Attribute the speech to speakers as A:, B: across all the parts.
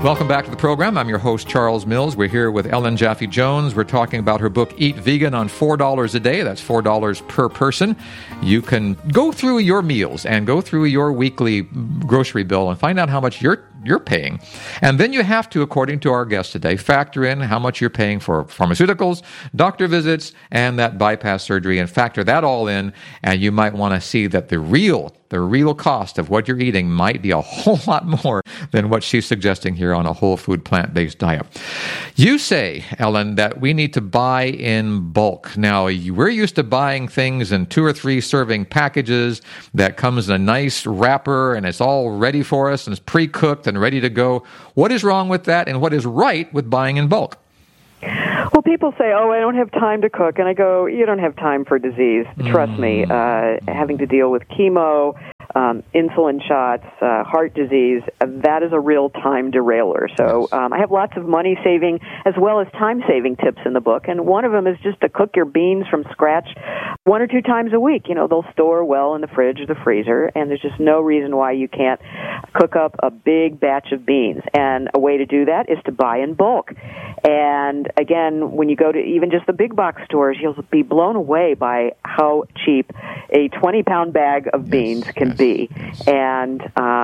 A: Welcome back to the program. I'm your host, Charles Mills. We're here with Ellen Jaffe Jones. We're talking about her book, Eat Vegan, on $4 a day. That's $4 per person. You can go through your meals and go through your weekly grocery bill and find out how much you're paying. And then you have to, according to our guest today, factor in how much you're paying for pharmaceuticals, doctor visits, and that bypass surgery, and factor that all in. And you might want to see that the real cost of what you're eating might be a whole lot more than what she's suggesting here on a whole food plant-based diet. You say, Ellen, that we need to buy in bulk. Now, we're used to buying things in 2 or 3 serving packages that comes in a nice wrapper and it's all ready for us and it's pre-cooked and ready to go. What is wrong with that, and what is right with buying in bulk?
B: Well, people say, I don't have time to cook. And I go, you don't have time for disease. Trust me, having to deal with chemo, insulin shots, heart disease, that is a real time derailer. So I have lots of money-saving as well as time-saving tips in the book. And one of them is just to cook your beans from scratch 1 or 2 times a week. You know, they'll store well in the fridge or the freezer, and there's just no reason why you can't cook up a big batch of beans. And a way to do that is to buy in bulk. And again, when you go to even just the big box stores, you'll be blown away by how cheap a 20-pound bag of beans can be. And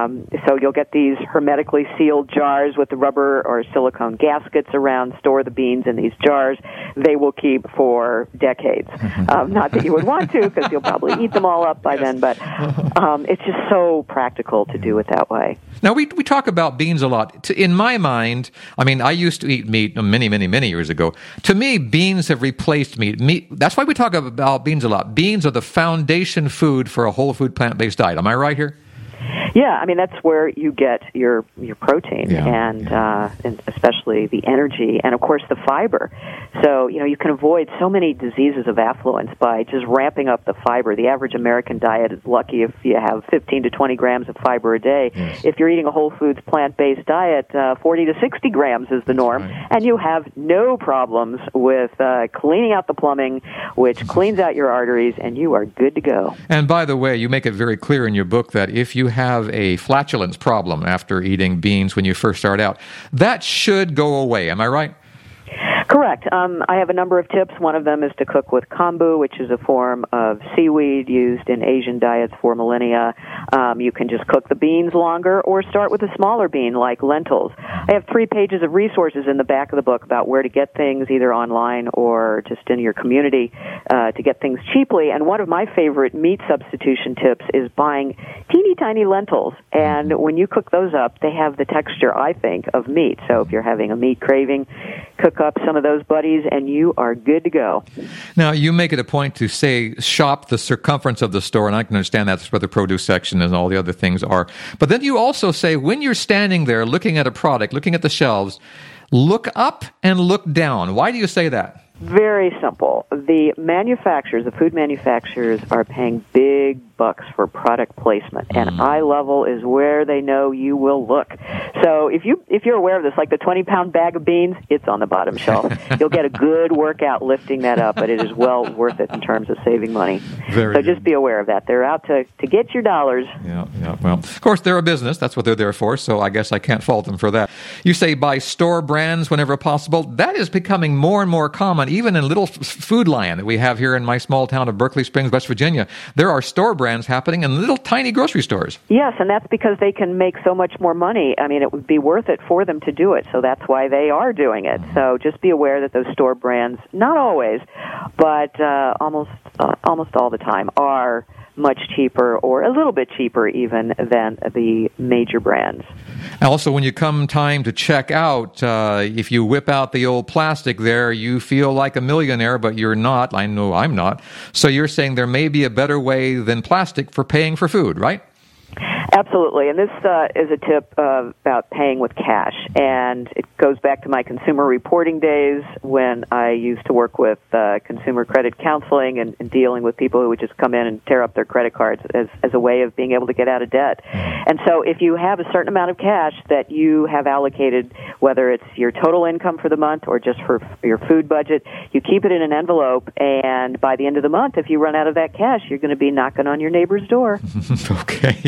B: so you'll get these hermetically sealed jars with the rubber or silicone gaskets around, store the beans in these jars. They will keep for decades. Not that you would want to, because you'll probably eat them all up by then, but it's just so practical to do it that way.
A: Now, we talk about beans a lot. In my mind, I mean, I used to eat meat many years ago. To me, beans have replaced meat. That's why we talk about beans a lot. Beans are the foundation food for a whole food plant-based diet. Am I right here?
B: Yeah, I mean, that's where you get your protein and especially the energy and, of course, the fiber. So, you know, you can avoid so many diseases of affluence by just ramping up the fiber. The average American diet is lucky if you have 15 to 20 grams of fiber a day. Yes. If you're eating a whole foods plant-based diet, 40 to 60 grams is the norm. Right. And you have no problems with cleaning out the plumbing, which cleans out your arteries, and you are good to go.
A: And by the way, you make it very clear in your book that if you have a flatulence problem after eating beans when you first start out, that should go away. Am I right?
B: Correct. I have a number of tips. One of them is to cook with kombu, which is a form of seaweed used in Asian diets for millennia. You can just cook the beans longer or start with a smaller bean like lentils. I have 3 pages of resources in the back of the book about where to get things either online or just in your community to get things cheaply. And one of my favorite meat substitution tips is buying teeny tiny lentils. And when you cook those up, they have the texture, I think, of meat. So if you're having a meat craving, cook up some of those buddies, and you are good to go.
A: Now, you make it a point to say shop the circumference of the store, and I can understand that's where the produce section and all the other things are. But then you also say when you're standing there looking at a product, looking at the shelves, look up and look down. Why do you say that?
B: Very simple. The manufacturers, the food manufacturers, are paying big bucks for product placement, and eye level is where they know you will look. So if you're aware of this, like the 20-pound bag of beans, it's on the bottom shelf. You'll get a good workout lifting that up, but it is well worth it in terms of saving money. So just be aware of that. They're out to get your dollars.
A: Yeah. Well, of course, they're a business. That's what they're there for, so I guess I can't fault them for that. You say buy store brands whenever possible. That is becoming more and more common, even in little Food Lion that we have here in my small town of Berkeley Springs, West Virginia. There are store brands happening in little tiny grocery stores.
B: Yes, and that's because they can make so much more money. I mean, it would be worth it for them to do it, so that's why they are doing it. So just be aware that those store brands, not always, but almost all the time, are much cheaper or a little bit cheaper even than the major brands.
A: Also, when you come time to check out, if you whip out the old plastic there, you feel like a millionaire, but you're not. I know I'm not. So you're saying there may be a better way than plastic for paying for food, right?
B: Absolutely, and this is a tip about paying with cash, and it goes back to my consumer reporting days when I used to work with consumer credit counseling and dealing with people who would just come in and tear up their credit cards as a way of being able to get out of debt. And so if you have a certain amount of cash that you have allocated, whether it's your total income for the month or just for your food budget, you keep it in an envelope, and by the end of the month, if you run out of that cash, you're going to be knocking on your neighbor's door.
A: Okay.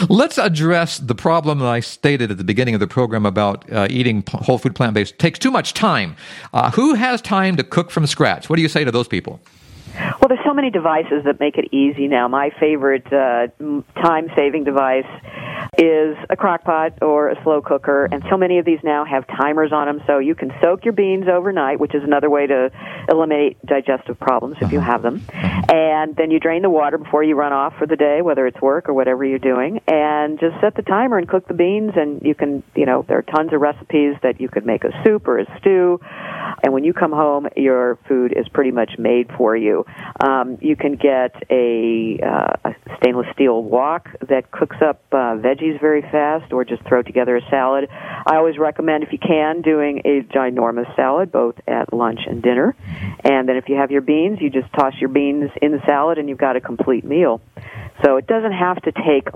A: Let's address the problem that I stated at the beginning of the program about eating whole food plant-based. Takes too much time. Who has time to cook from scratch? What do you say to those people?
B: Well, there's so many devices that make it easy now. My favorite time-saving device is a crock pot or a slow cooker, and so many of these now have timers on them, so you can soak your beans overnight, which is another way to eliminate digestive problems if you have them. And then you drain the water before you run off for the day, whether it's work or whatever you're doing, and just set the timer and cook the beans, and you can, there are tons of recipes that you could make a soup or a stew, and when you come home, your food is pretty much made for you. You can get a stainless steel wok that cooks up veggies very fast, or just throw together a salad. I always recommend, if you can, doing a ginormous salad, both at lunch and dinner. And then if you have your beans, you just toss your beans in the salad, and you've got a complete meal. So it doesn't have to take